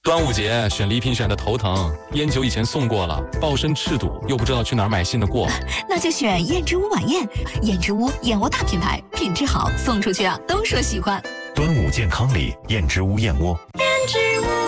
端午节选礼品选的头疼，烟酒以前送过了，抱身赤赌，又不知道去哪儿买新的过。 那就选燕之屋晚宴，燕之屋燕窝大品牌，品质好，送出去啊都说喜欢。 端午健康礼，燕之屋燕窝。 燕之屋。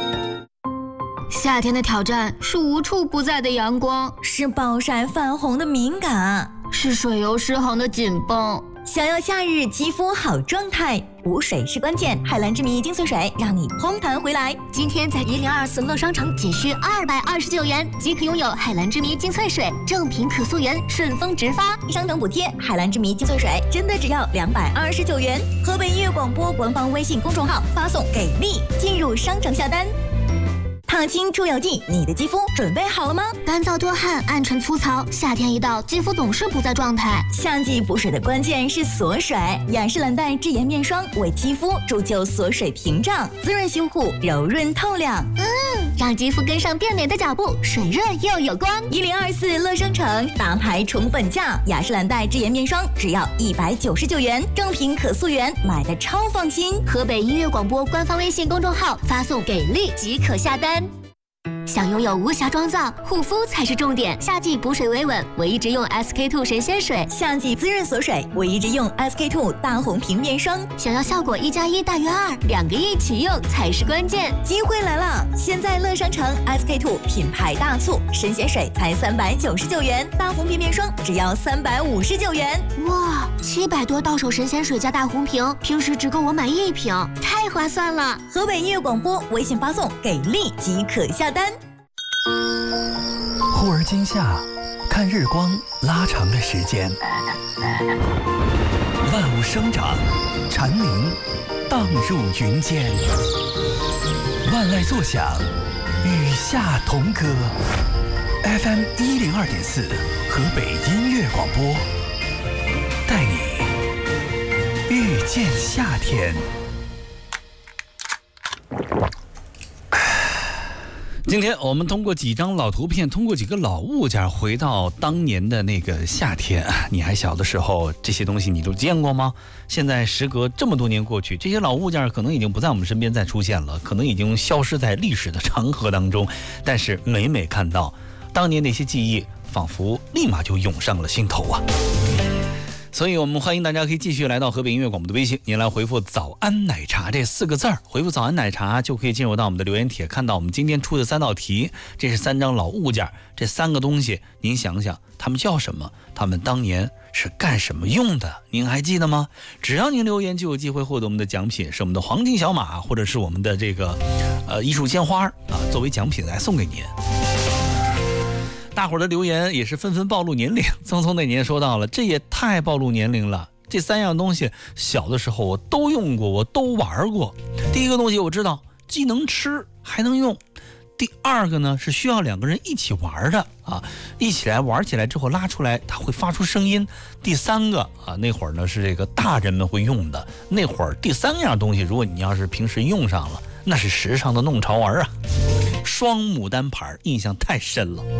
夏天的挑战是无处不在的阳光， 是暴晒泛红的敏感， 是水油失衡的紧绷。 想要夏日肌肤好状态，补水是关键。海蓝之谜精粹水让你嘭弹回来。 今天在1024乐商城仅需229元即可拥有海蓝之谜精粹水，正品可溯源，顺丰直发。 商城补贴，海蓝之谜精粹水真的只要229元。河北音乐广播官方微信公众号发送给力，进入商城下单。烫青出油剂，你的肌肤准备好了吗？ 干燥多汗、暗沉粗糙，夏天一到，肌肤总是不在状态。 夏季补水的关键是锁水，雅诗兰黛智颜面霜为肌肤铸就锁水屏障，滋润修护，柔润透亮。 让肌肤跟上变美的脚步，水润又有光。 1024乐商城大牌宠粉价，雅诗兰黛智颜面霜只要199元，正品可溯源，买的超放心。 河北音乐广播官方微信公众号发送给力即可下单。想拥有无瑕妆造，护肤才是重点。夏季补水维稳，我一直用 SK2 神仙水； 夏季滋润锁水，我一直用 SK2 大红瓶面霜。 想要效果1+1大于2，两个一起用才是关键。 机会来了！现在乐商城 SK2 品牌大促，神仙水才399元，大红瓶面霜只要359元。 哇，700多到手神仙水加大红瓶，平时只够我买1瓶，太划算了！ 河北音乐广播微信发送给力即可下单。 忽而今夏，看日光拉长了时间，万物生长，蝉鸣荡入云间，万籁作响，与夏同歌。FM 102.4，河北音乐广播，带你遇见夏天。 今天我们通过几张老图片，通过几个老物件，回到当年的那个夏天。你还小的时候，这些东西你都见过吗？现在时隔这么多年过去，这些老物件可能已经不在我们身边再出现了，可能已经消失在历史的长河当中。但是每每看到当年那些记忆，仿佛立马就涌上了心头啊！所以我们欢迎大家可以继续来到河北音乐广播的微信，您来回复早安奶茶这4个字儿，回复早安奶茶就可以进入到我们的留言帖，看到我们今天出的3道题。这是3张老物件，这3个东西您想想他们叫什么，他们当年是干什么用的，您还记得吗？只要您留言就有机会获得我们的奖品，是我们的黄金小马或者是我们的这个艺术鲜花作为奖品来送给您。大伙儿的留言也是纷纷暴露年龄。匆匆那年说到了，这也太暴露年龄了。这3样东西小的时候我都用过，我都玩过。第一个东西我知道，既能吃还能用。第二个呢是需要2个人一起玩的一起来玩起来之后拉出来它会发出声音。第三个那会儿呢是这个大人们会用的。那会儿第3样东西，如果你要是平时用上了，那是时尚的弄潮儿啊。双牡丹牌印象太深了。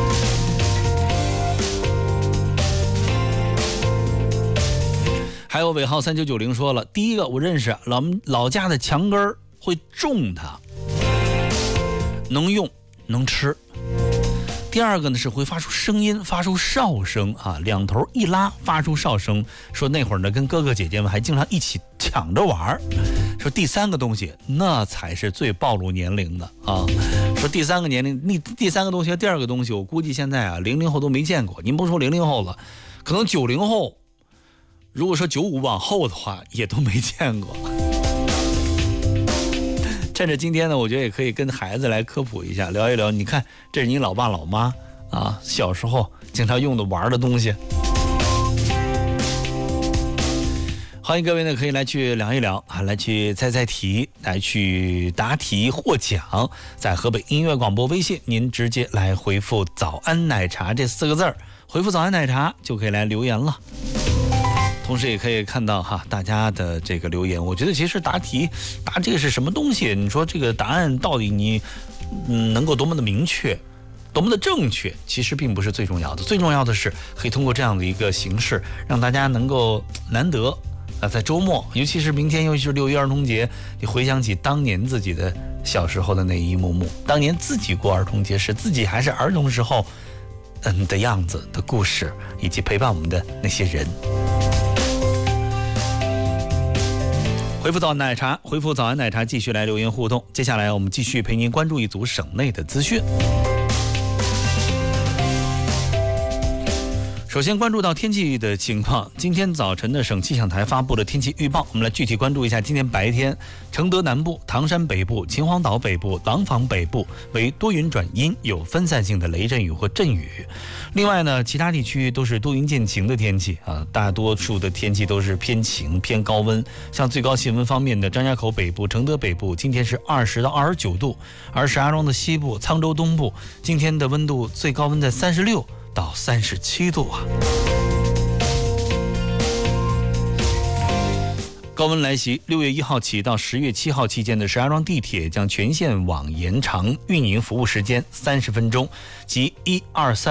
还有尾号3990说了，第一个我认识，老家的墙根儿会种它，能用能吃。第二个呢是会发出声音，发出哨声2头一拉发出哨声。说那会儿呢跟哥哥姐姐们还经常一起抢着玩。说第3个东西那才是最暴露年龄的说第3个年龄，第3个东西和第2个东西，我估计现在00后都没见过。您不说00后了，可能90后，如果说95往后的话，也都没见过。趁着今天呢，我觉得也可以跟孩子来科普一下，聊一聊。你看，这是你老爸老妈小时候经常用的玩的东西。欢迎各位呢，可以来去聊一聊来去猜题，来去答题获奖。在河北音乐广播微信，您直接来回复早安奶茶这4个字儿，回复早安奶茶就可以来留言了。同时也可以看到大家的这个留言。我觉得其实答题答这个是什么东西，你说这个答案到底你能够多么的明确，多么的正确，其实并不是最重要的。最重要的是可以通过这样的一个形式，让大家能够难得在周末，尤其是明天又是6一儿童节，你回想起当年自己的小时候的那一幕幕，当年自己过儿童节时，自己还是儿童时候的样子的故事，以及陪伴我们的那些人。回复早安奶茶，继续来留言互动。接下来我们继续陪您关注一组省内的资讯。首先关注到天气的情况，今天早晨的省气象台发布了天气预报，我们来具体关注一下今天白天，承德南部、唐山北部、秦皇岛北部、廊坊北部为多云转阴，有分散性的雷阵雨或阵雨。另外呢，其他地区都是多云见晴的天气啊，大多数的天气都是偏晴偏高温。像最高气温方面的，张家口北部、承德北部今天是20到29度，而石家庄的西部、沧州东部今天的温度最高温在36到37度啊。高温来袭，6月1号起到10月7号期间的石家庄地铁将全线网延长运营服务时间30分钟，即123